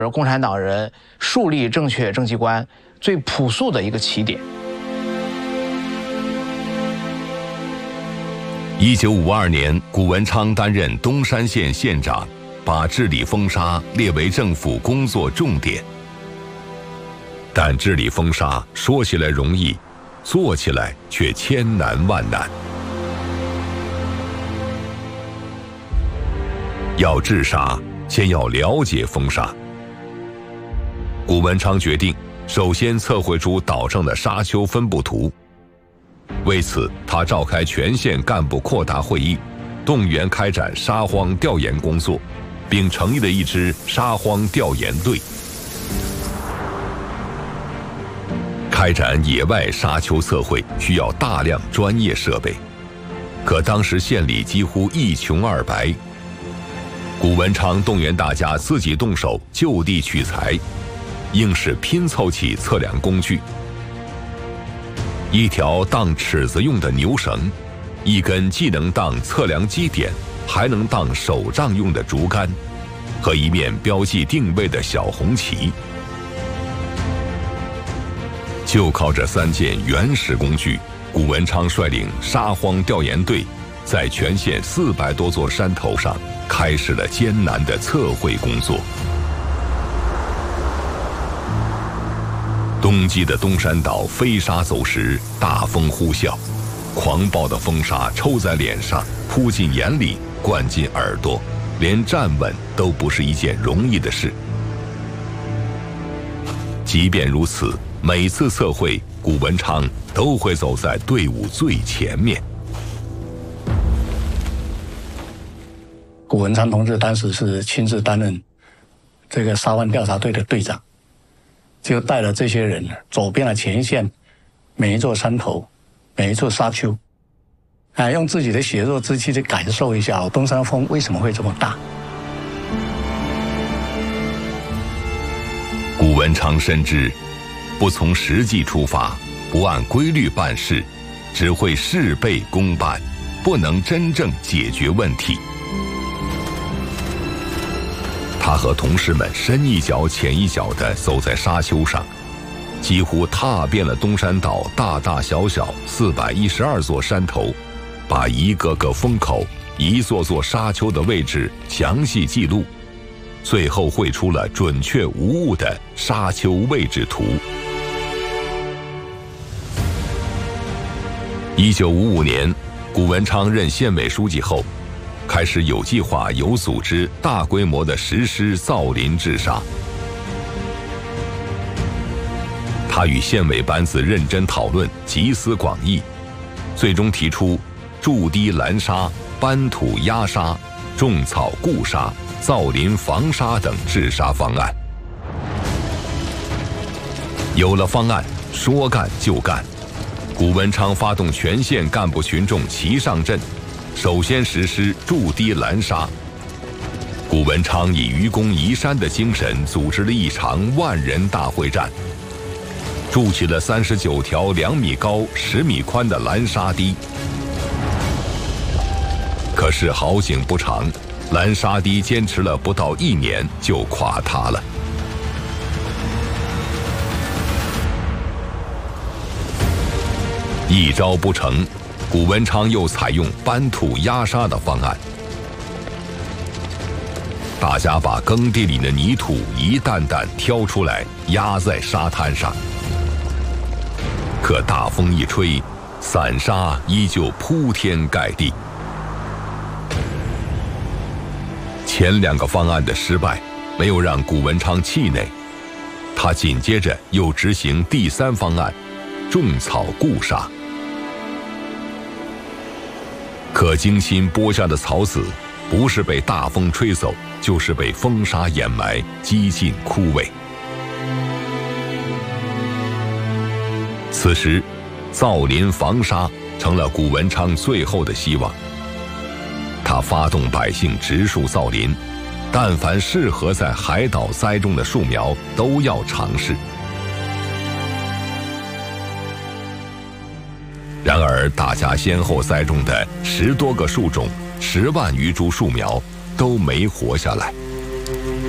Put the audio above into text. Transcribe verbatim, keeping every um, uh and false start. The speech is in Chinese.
而共产党人树立正确政绩观最朴素的一个起点。 一九五二年，谷文昌担任东山县县长，把治理风沙列为政府工作重点。但治理风沙说起来容易，做起来却千难万难。要治沙，先要了解风沙。谷文昌决定，首先测绘出岛上的沙丘分布图。为此，他召开全县干部扩大会议，动员开展沙荒调研工作，并成立了一支沙荒调研队。开展野外沙丘测绘需要大量专业设备，可当时县里几乎一穷二白。谷文昌动员大家自己动手就地取材，硬是拼凑起测量工具：一条当尺子用的牛绳，一根既能当测量基点，还能当手杖用的竹竿，和一面标记定位的小红旗。就靠这三件原始工具，谷文昌率领沙荒调研队，在全县四百多座山头上开始了艰难的测绘工作。冬季的东山岛飞沙走石，大风呼啸，狂暴的风沙抽在脸上，扑进眼里，灌进耳朵，连站稳都不是一件容易的事。即便如此，每次测绘，谷文昌都会走在队伍最前面。 谷文昌同志当时是亲自担任这个沙湾调查队的队长，就带了这些人走遍了前线每一座山头，每一座沙丘，啊，用自己的血肉之躯去感受一下东山风为什么会这么大。 谷文昌深知，不从实际出发，不按规律办事，只会事倍功半，不能真正解决问题。他和同事们深一脚浅一脚地走在沙丘上，几乎踏遍了东山岛大大小小四百一十二座山头，把一个个风口、一座座沙丘的位置详细记录，最后绘出了准确无误的沙丘位置图。一九五五年，谷文昌任县委书记后，开始有计划、有组织、大规模地实施造林治沙。他与县委班子认真讨论，集思广益，最终提出筑堤拦沙、搬土压沙、种草固沙、造林防沙等治沙方案。有了方案，说干就干。谷文昌发动全县干部群众齐上阵，首先实施筑堤拦沙。谷文昌以愚公移山的精神，组织了一场万人大会战，筑起了三十九条两米高、十米宽的拦沙堤。可是好景不长，拦沙堤坚持了不到一年就垮塌了。一招不成，谷文昌又采用搬土压沙的方案。大家把耕地里的泥土一担担挑出来，压在沙滩上。可大风一吹，散沙依旧铺天盖地。前两个方案的失败，没有让谷文昌气馁，他紧接着又执行第三方案，种草固沙。可精心播下的草籽，不是被大风吹走，就是被风沙掩埋，几近枯萎。此时，造林防沙成了谷文昌最后的希望。他发动百姓植树造林，但凡适合在海岛栽种的树苗，都要尝试。然而，大家先后栽种的十多个树种、十万余株树苗都没活下来。